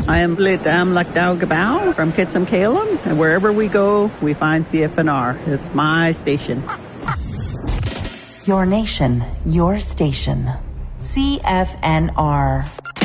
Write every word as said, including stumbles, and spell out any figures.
I am Litam Lakdao Gabao from Kitsum Kalem, and wherever we go, we find C F N R. It's my station. Your nation, your station. C F N R.